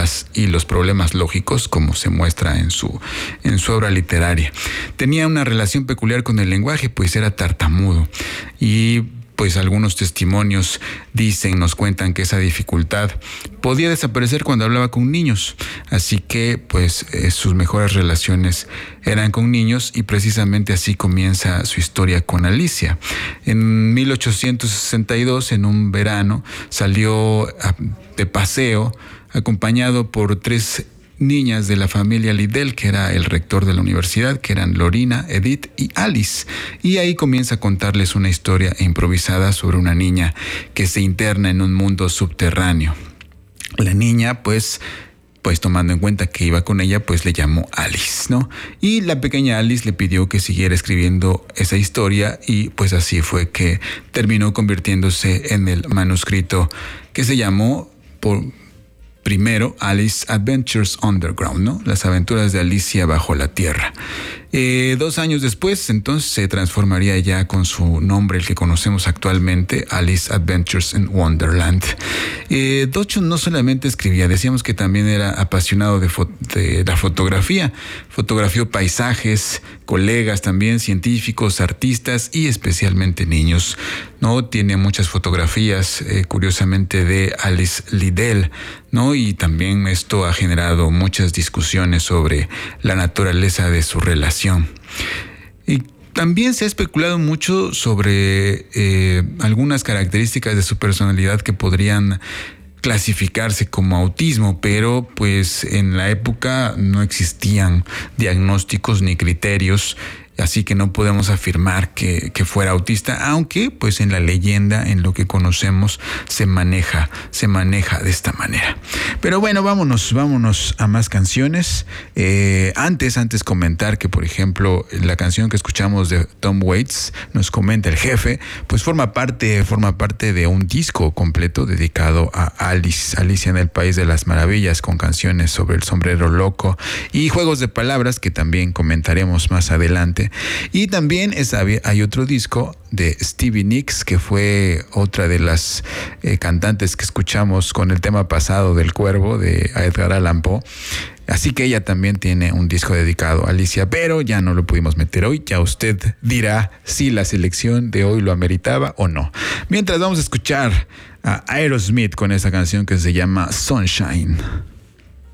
palabras y los problemas lógicos, como se muestra en su obra literaria. Tenía una relación peculiar con el lenguaje, pues era tartamudo, y pues algunos testimonios nos cuentan que esa dificultad podía desaparecer cuando hablaba con niños, así que pues sus mejores relaciones eran con niños, y precisamente así comienza su historia con Alicia. En 1862, en un verano, salió de paseo acompañado por 3 niñas de la familia Liddell, que era el rector de la universidad, que eran Lorina, Edith y Alice. Y ahí comienza a contarles una historia improvisada sobre una niña que se interna en un mundo subterráneo. La niña, pues tomando en cuenta que iba con ella, pues le llamó Alice, ¿no? Y la pequeña Alice le pidió que siguiera escribiendo esa historia, y pues así fue que terminó convirtiéndose en el manuscrito que se llamó primero Alice Adventures Underground, ¿no? Las aventuras de Alicia bajo la tierra. 2 años después, entonces, se transformaría ya con su nombre, el que conocemos actualmente, Alice Adventures in Wonderland. Docho no solamente escribía, decíamos que también era apasionado de la fotografía. Fotografió paisajes, colegas también, científicos, artistas y especialmente niños, ¿no? Tiene muchas fotografías, curiosamente, de Alice Liddell, ¿no? Y también esto ha generado muchas discusiones sobre la naturaleza de su relación. Y también se ha especulado mucho sobre algunas características de su personalidad que podrían clasificarse como autismo, pero pues en la época no existían diagnósticos ni criterios, así que no podemos afirmar que fuera autista, aunque pues en la leyenda, en lo que conocemos, se maneja de esta manera. Pero bueno, vámonos a más canciones. Antes comentar que, por ejemplo, la canción que escuchamos de Tom Waits, nos comenta el jefe, pues forma parte de un disco completo dedicado a Alicia en el País de las Maravillas, con canciones sobre el sombrero loco y juegos de palabras que también comentaremos más adelante. Y también hay otro disco de Stevie Nicks, que fue otra de las cantantes que escuchamos con el tema pasado del Cuervo de Edgar Allan Poe. Así que ella también tiene un disco dedicado a Alicia, pero ya no lo pudimos meter hoy. Ya usted dirá si la selección de hoy lo ameritaba o no. Mientras, vamos a escuchar a Aerosmith con esa canción que se llama Sunshine.